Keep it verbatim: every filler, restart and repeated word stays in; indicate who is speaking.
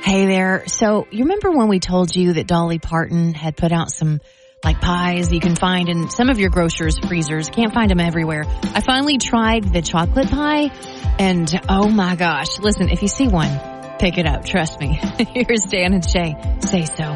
Speaker 1: Hey there. So you remember when we told you that Dolly Parton had put out some like pies you can find in some of your grocers' freezers? Can't find them everywhere. I finally tried the chocolate pie and oh my gosh. Listen, if you see one, pick it up. Trust me. Here's Dan and Shay. Say so.